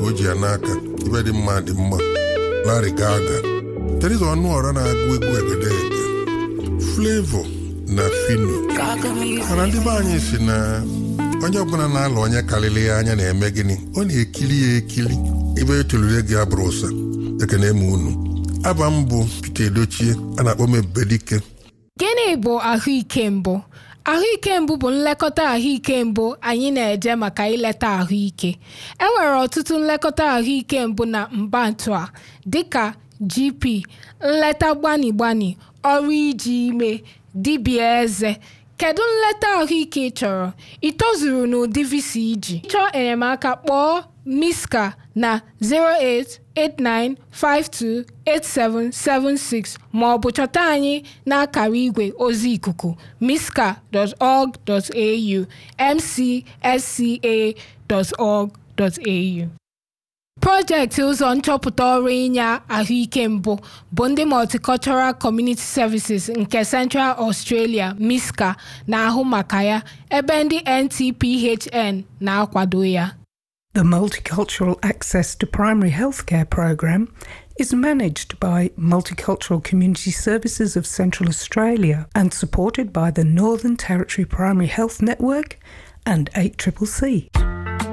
ka o ji ya n'aka ibe dị mma dị mma Larry Gaga Teresa Ọnụọra na-agụ egwu egedege Flavor na Fino mana ndị be anyị si na onye ọbụla na-alụ onye karịrị ya anya na-eme gịnị ọ na-ekili ya ekili ibe etolure gị abụrụ ụsa ekene eme unu aba m bụ Peter Edochie a na-akpọ m Ebubedike. Gịnị bụ ahụike mbụ? Ahụike mbụ bụ nlekọta ahụike mbụ anyị na-eje maka ileta ahụike. E nwere ọtụtụ nlekọta ahụike mbụ na mbantu a dịka GP, nleta gbani ọrụ iji ime, dibịa eze. Kedu nleta ahụike ị chọrọ? Ị tozuru n'ụdị visa iji? Chọọ enyemaka kpọọ Miska na 08895287776 ma ọ bụ chọta anyị n'akara igwe ozi ikuku miska.org.au mcsca.org.au. Projekti ụzọ nchọpụta ọrụ inye ahụike mbụ bụ ndị Multicultural Community Services nke Central Australia MISCA na-ahụ maka ya ebe ndị NTPHN na-akwado ya. The Multicultural Access to Primary Healthcare program is managed by Multicultural Community Services of Central Australia and supported by the Northern Territory Primary Health Network and 8CCC.